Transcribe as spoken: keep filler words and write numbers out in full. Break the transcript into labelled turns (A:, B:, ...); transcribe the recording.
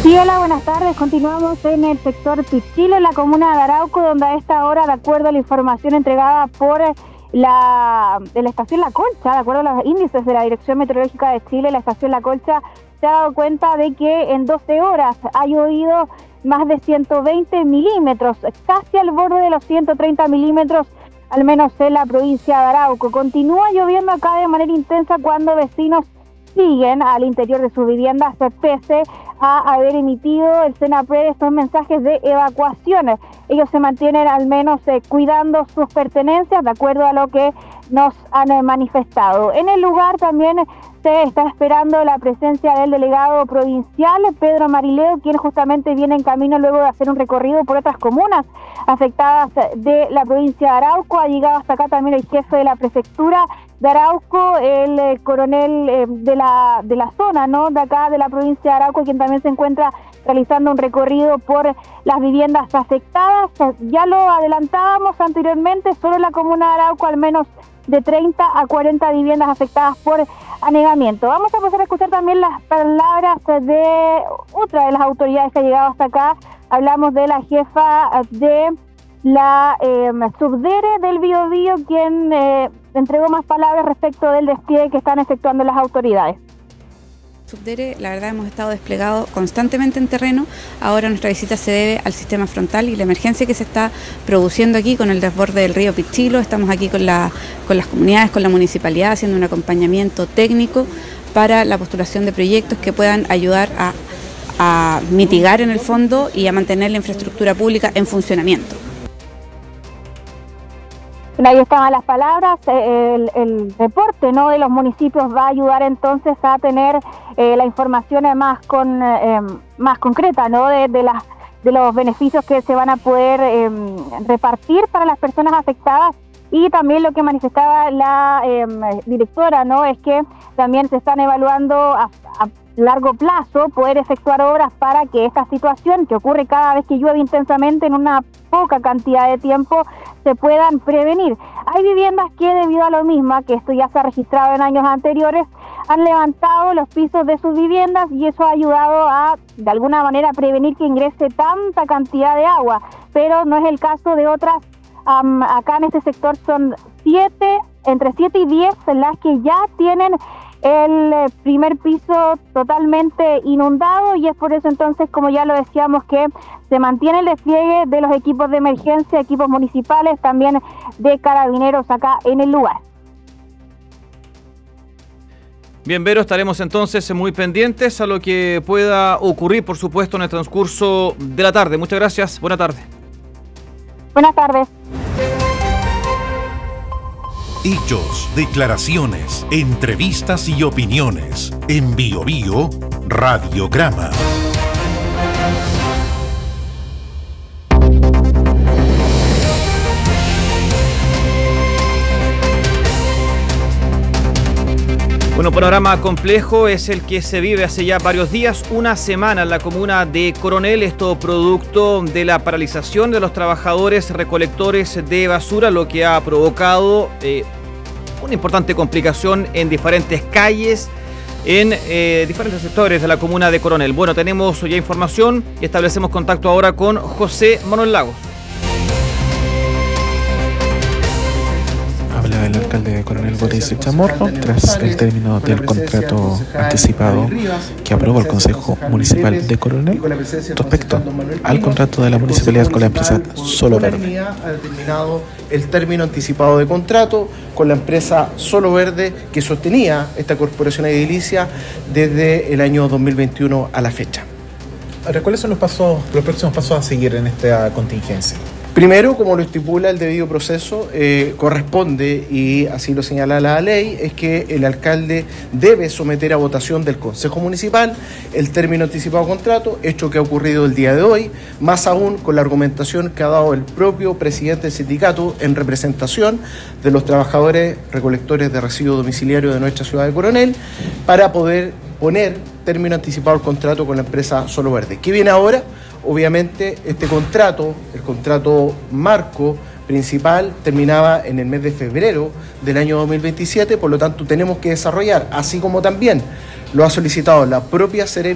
A: Sí, hola, buenas tardes. Continuamos en el sector Pichilo, en la comuna de Arauco, donde a esta hora, de acuerdo a la información entregada por la, de la estación La Colcha, de acuerdo a los índices de la Dirección Meteorológica de Chile, la estación La Colcha se ha dado cuenta de que en doce horas ha llovido más de ciento veinte milímetros, casi al borde de los ciento treinta milímetros, al menos en la provincia de Arauco. Continúa lloviendo acá de manera intensa cuando vecinos siguen al interior de sus viviendas pese a haber emitido el SENAPRED estos mensajes de evacuaciones. Ellos se mantienen al menos eh, cuidando sus pertenencias de acuerdo a lo que nos han eh, manifestado. En el lugar también se está esperando la presencia del delegado provincial, Pedro Marileo, quien justamente viene en camino luego de hacer un recorrido por otras comunas afectadas de la provincia de Arauco. Ha llegado hasta acá también el jefe de la prefectura de Arauco, el eh, coronel eh, de la de la zona, ¿no?, de acá de la provincia de Arauco, quien también se encuentra realizando un recorrido por las viviendas afectadas. Ya lo adelantábamos anteriormente, solo en la comuna de Arauco al menos de treinta a cuarenta viviendas afectadas por anegamiento. Vamos a pasar a escuchar también las palabras de otra de las autoridades que ha llegado hasta acá. Hablamos de la jefa de la eh, subdere del Biobío, quien eh, entregó más palabras respecto del despliegue que están efectuando las autoridades.
B: Subdere, la verdad hemos estado desplegados constantemente en terreno. Ahora nuestra visita se debe al sistema frontal y la emergencia que se está produciendo aquí con el desborde del río Pichilo. Estamos aquí con, la, con las comunidades, con la municipalidad, haciendo un acompañamiento técnico para la postulación de proyectos que puedan ayudar a, a mitigar en el fondo y a mantener la infraestructura pública en funcionamiento.
A: Ahí estaban las palabras. El, el reporte, ¿no?, de los municipios va a ayudar entonces a tener eh, la información más con eh, más concreta, ¿no?, de, de, las, de los beneficios que se van a poder eh, repartir para las personas afectadas. Y también lo que manifestaba la eh, directora, ¿no?, es que también se están evaluando a, a largo plazo poder efectuar obras para que esta situación que ocurre cada vez que llueve intensamente en una poca cantidad de tiempo se puedan prevenir. Hay viviendas que debido a lo mismo, que esto ya se ha registrado en años anteriores, han levantado los pisos de sus viviendas y eso ha ayudado a, de alguna manera, prevenir que ingrese tanta cantidad de agua, pero no es el caso de otras. Um, acá en este sector son siete, entre siete y diez las que ya tienen el primer piso totalmente inundado, y es por eso entonces, como ya lo decíamos, que se mantiene el despliegue de los equipos de emergencia, equipos municipales, también de carabineros acá en el lugar.
C: Bien, Vero, estaremos entonces muy pendientes a lo que pueda ocurrir, por supuesto, en el transcurso de la tarde. Muchas gracias, buena tarde.
A: Buenas tardes.
D: Hechos, declaraciones, entrevistas y opiniones. En Biobío, Radiograma.
C: Bueno, panorama complejo es el que se vive hace ya varios días, una semana en la comuna de Coronel, esto producto de la paralización de los trabajadores recolectores de basura, lo que ha provocado eh, una importante complicación en diferentes calles, en eh, diferentes sectores de la comuna de Coronel. Bueno, tenemos ya información y establecemos contacto ahora con José Manuel Lagos.
E: Habla el alcalde de Coronel Boris Chamorro tras el término del contrato anticipado que aprobó el Consejo Municipal de Coronel respecto al contrato de la municipalidad con la empresa Solo Verde.
F: Ha determinado el término anticipado de contrato con la empresa Solo Verde que sostenía esta corporación edilicia desde el año dos mil veintiuno a la fecha.
G: Ahora, ¿cuáles son los pasos, los próximos pasos a seguir en esta contingencia?
F: Primero, como lo estipula el debido proceso, eh, corresponde, y así lo señala la ley, es que el alcalde debe someter a votación del Consejo Municipal el término anticipado de contrato, hecho que ha ocurrido el día de hoy, más aún con la argumentación que ha dado el propio presidente del sindicato en representación de los trabajadores recolectores de residuos domiciliarios de nuestra ciudad de Coronel, para poder poner término anticipado del contrato con la empresa Solo Verde. ¿Qué viene ahora? Obviamente este contrato, el contrato marco principal, terminaba en el mes de febrero del año dos mil veintisiete, por lo tanto tenemos que desarrollar, así como también lo ha solicitado la propia Serena